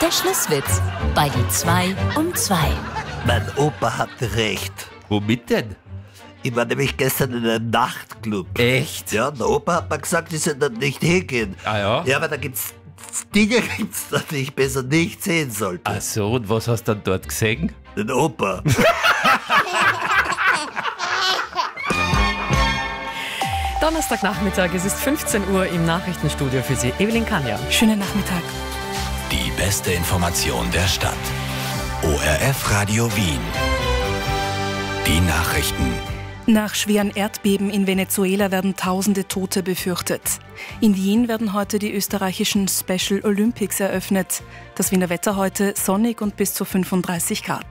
Der Schlusswitz bei die 2 um 2. Mein Opa hatte recht. Womit denn? Ich war nämlich gestern in einem Nachtclub. Echt? Ja, der Opa hat mir gesagt, ich soll da nicht hingehen. Ah ja? Ja, aber da gibt's Dinge, die ich besser nicht sehen sollte. Ach so, und was hast du dann dort gesehen? Den Opa. Donnerstagnachmittag, es ist 15 Uhr im Nachrichtenstudio für Sie. Evelyn Kanja. Schönen Nachmittag. Die beste Information der Stadt. ORF Radio Wien. Die Nachrichten. Nach schweren Erdbeben in Venezuela werden tausende Tote befürchtet. In Wien werden heute die österreichischen Special Olympics eröffnet. Das Wiener Wetter heute sonnig und bis zu 35 Grad.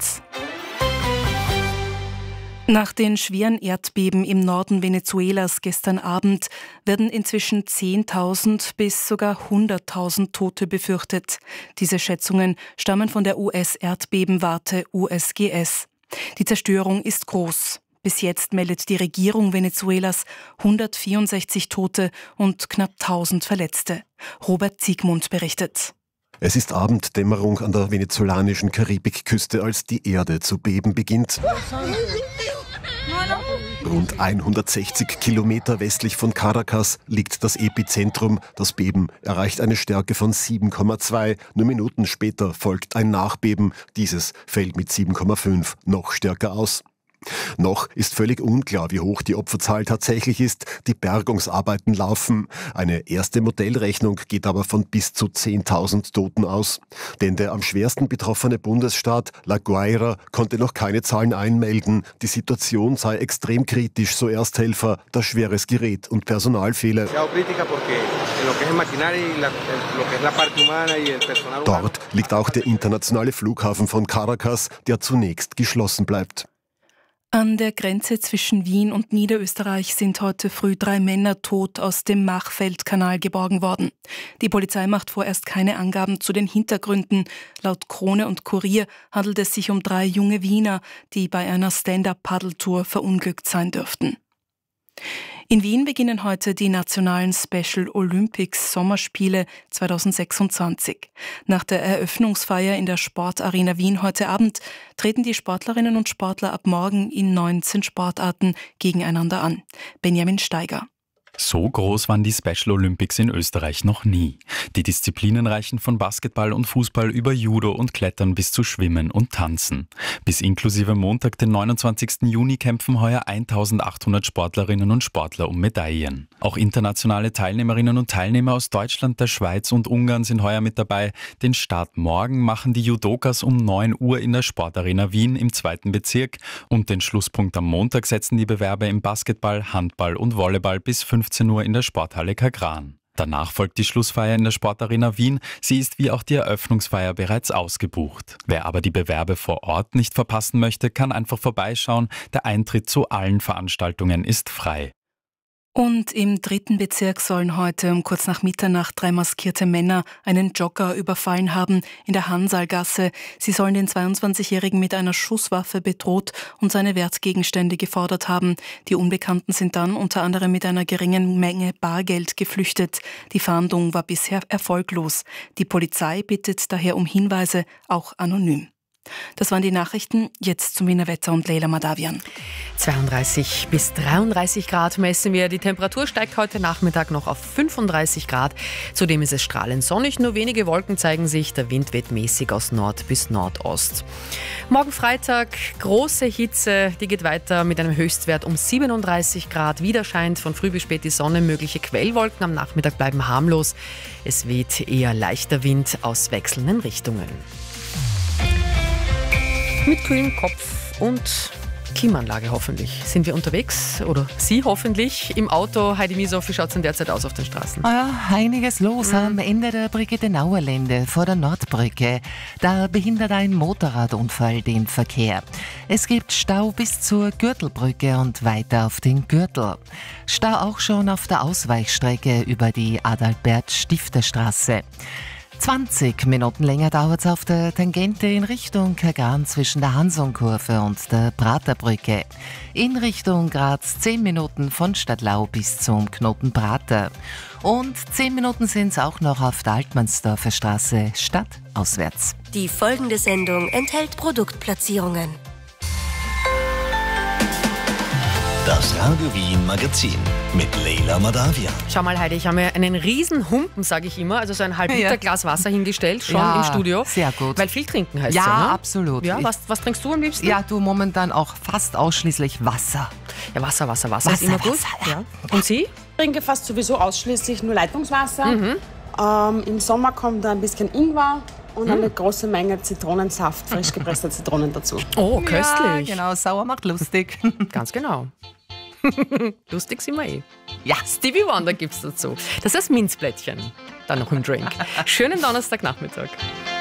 Nach den schweren Erdbeben im Norden Venezuelas gestern Abend werden inzwischen 10.000 bis sogar 100.000 Tote befürchtet. Diese Schätzungen stammen von der US-Erdbebenwarte USGS. Die Zerstörung ist groß. Bis jetzt meldet die Regierung Venezuelas 164 Tote und knapp 1.000 Verletzte. Robert Ziegmund berichtet. Es ist Abenddämmerung an der venezolanischen Karibikküste, als die Erde zu beben beginnt. Rund 160 Kilometer westlich von Caracas liegt das Epizentrum. Das Beben erreicht eine Stärke von 7,2. Nur Minuten später folgt ein Nachbeben. Dieses fällt mit 7,5 noch stärker aus. Noch ist völlig unklar, wie hoch die Opferzahl tatsächlich ist. Die Bergungsarbeiten laufen. Eine erste Modellrechnung geht aber von bis zu 10.000 Toten aus. Denn der am schwersten betroffene Bundesstaat La Guaira konnte noch keine Zahlen einmelden. Die Situation sei extrem kritisch, so Ersthelfer, das schweres Gerät und Personal fehle. Dort liegt auch der internationale Flughafen von Caracas, der zunächst geschlossen bleibt. An der Grenze zwischen Wien und Niederösterreich sind heute früh 3 Männer tot aus dem Machfeldkanal geborgen worden. Die Polizei macht vorerst keine Angaben zu den Hintergründen. Laut Krone und Kurier handelt es sich um 3 junge Wiener, die bei einer Stand-up-Paddeltour verunglückt sein dürften. In Wien beginnen heute die nationalen Special Olympics Sommerspiele 2026. Nach der Eröffnungsfeier in der Sportarena Wien heute Abend treten die Sportlerinnen und Sportler ab morgen in 19 Sportarten gegeneinander an. Benjamin Steiger. So groß waren die Special Olympics in Österreich noch nie. Die Disziplinen reichen von Basketball und Fußball über Judo und Klettern bis zu Schwimmen und Tanzen. Bis inklusive Montag, den 29. Juni, kämpfen heuer 1.800 Sportlerinnen und Sportler um Medaillen. Auch internationale Teilnehmerinnen und Teilnehmer aus Deutschland, der Schweiz und Ungarn sind heuer mit dabei. Den Start morgen machen die Judokas um 9 Uhr in der Sportarena Wien im 2. Bezirk und den Schlusspunkt am Montag setzen die Bewerber im Basketball, Handball und Volleyball bis 15 Uhr in der Sporthalle Kagran. Danach folgt die Schlussfeier in der Sportarena Wien. Sie ist wie auch die Eröffnungsfeier bereits ausgebucht. Wer aber die Bewerbe vor Ort nicht verpassen möchte, kann einfach vorbeischauen. Der Eintritt zu allen Veranstaltungen ist frei. Und im 3. Bezirk sollen heute um kurz nach Mitternacht 3 maskierte Männer einen Jogger überfallen haben in der Hansalgasse. Sie sollen den 22-Jährigen mit einer Schusswaffe bedroht und seine Wertgegenstände gefordert haben. Die Unbekannten sind dann unter anderem mit einer geringen Menge Bargeld geflüchtet. Die Fahndung war bisher erfolglos. Die Polizei bittet daher um Hinweise, auch anonym. Das waren die Nachrichten. Jetzt zum Wiener Wetter und Leila Madavian. 32 bis 33 Grad messen wir. Die Temperatur steigt heute Nachmittag noch auf 35 Grad. Zudem ist es strahlend sonnig, nur wenige Wolken zeigen sich. Der Wind weht mäßig aus Nord bis Nordost. Morgen Freitag große Hitze, die geht weiter mit einem Höchstwert um 37 Grad. Wieder scheint von früh bis spät die Sonne, mögliche Quellwolken am Nachmittag bleiben harmlos. Es weht eher leichter Wind aus wechselnden Richtungen. Mit kühlem Kopf und Klimaanlage hoffentlich. Sind wir unterwegs oder Sie hoffentlich im Auto? Heidi Miesoff, wie schaut es denn derzeit aus auf den Straßen? Einiges los am Ende der Brigitte-Nauer Lände vor der Nordbrücke. Da behindert ein Motorradunfall den Verkehr. Es gibt Stau bis zur Gürtelbrücke und weiter auf den Gürtel. Stau auch schon auf der Ausweichstrecke über die Adalbert-Stifter-Straße. 20 Minuten länger dauert es auf der Tangente in Richtung Kagan zwischen der Hansonkurve und der Praterbrücke. In Richtung Graz 10 Minuten von Stadtlau bis zum Knoten Prater. Und 10 Minuten sind es auch noch auf der Altmannsdorfer Straße stadtauswärts. Die folgende Sendung enthält Produktplatzierungen. Das Radio Wien Magazin mit Leila Madavia. Schau mal, Heidi, ich habe mir einen riesen Humpen, sage ich immer, also so ein halb-Liter Glas Wasser hingestellt, schon im Studio. Sehr gut. Weil viel trinken heißt ja, ja, ne? Absolut. Ja, was trinkst du am liebsten? Ja, du momentan auch fast ausschließlich Wasser. Ja, Wasser ist immer gut. Wasser, ja. Und Sie? Ich trinke fast sowieso ausschließlich nur Leitungswasser. Im Sommer kommt da ein bisschen Ingwer und eine große Menge Zitronensaft, frisch gepresste Zitronen dazu. Oh, köstlich. Ja, genau, sauer macht lustig. Ganz genau. Lustig sind wir eh. Ja, Stevie Wonder gibt's dazu. Das ist Minzblättchen. Dann noch im Drink. Schönen Donnerstagnachmittag.